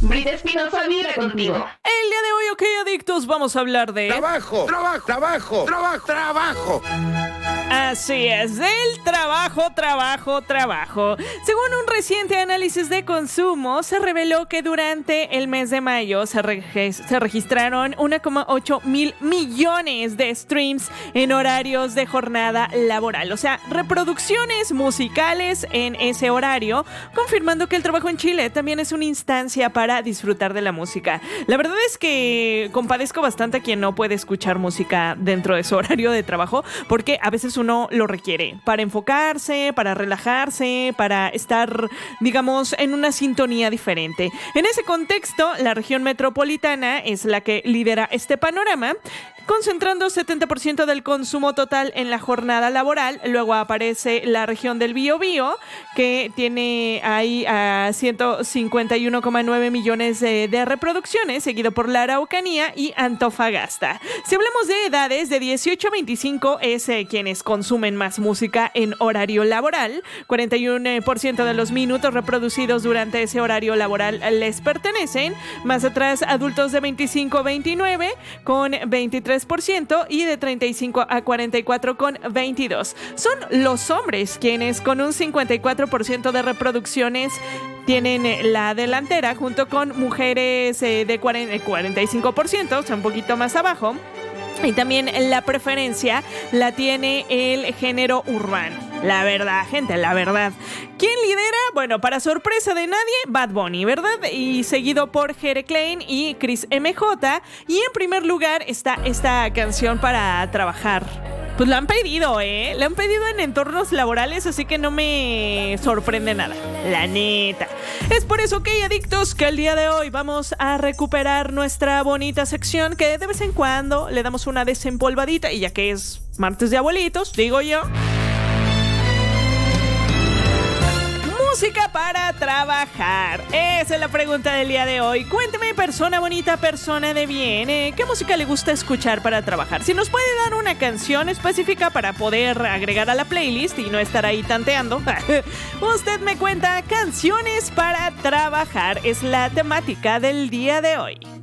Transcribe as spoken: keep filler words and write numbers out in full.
Brita Espinosa vive contigo. El día de hoy, ok, adictos, vamos a hablar de... Trabajo, trabajo, trabajo, trabajo, trabajo. Así es, del trabajo, trabajo, trabajo. Según un reciente análisis de consumo, se reveló que durante el mes de mayo se, reg- se registraron uno coma ocho mil millones de streams en horarios de jornada laboral. O sea, reproducciones musicales en ese horario, confirmando que el trabajo en Chile también es una instancia para disfrutar de la música. La verdad es que compadezco bastante a quien no puede escuchar música dentro de su horario de trabajo, porque a veces uno lo requiere para enfocarse, para relajarse, para estar, digamos, en una sintonía diferente. En ese contexto, la región metropolitana es la que lidera este panorama, concentrando setenta por ciento del consumo total en la jornada laboral. Luego aparece la región del Biobío, que tiene ahí a ciento cincuenta y uno coma nueve millones de, de reproducciones, seguido por la Araucanía y Antofagasta. Si hablamos de edades, de dieciocho a veinticinco es eh, quienes consumen más música en horario laboral. cuarenta y uno por ciento de los minutos reproducidos durante ese horario laboral les pertenecen. Más atrás, adultos de veinticinco a veintinueve con veintitrés por ciento y de treinta y cinco a cuarenta y cuatro con veintidós. Son los hombres quienes con un cincuenta y cuatro por ciento de reproducciones tienen la delantera, junto con mujeres eh, de cuarenta y cinco por ciento, o sea, un poquito más abajo. Y también la preferencia la tiene el género urbano. La verdad, gente, la verdad. ¿Quién lidera? Bueno, para sorpresa de nadie, Bad Bunny, ¿verdad? Y seguido por Jere Klein y Chris M J. Y en primer lugar está esta canción para trabajar. Pues la han pedido, ¿eh? La han pedido en entornos laborales, así que no me sorprende nada. La neta. Es por eso que, adictos, que el día de hoy vamos a recuperar nuestra bonita sección, que de vez en cuando le damos una desempolvadita, y ya que es martes de abuelitos, digo yo. Música para trabajar. Esa es la pregunta del día de hoy. Cuénteme, persona bonita, persona de bien, ¿eh? ¿qué música le gusta escuchar para trabajar? Si nos puede dar una canción específica para poder agregar a la playlist y no estar ahí tanteando, usted me cuenta. Canciones para trabajar es la temática del día de hoy.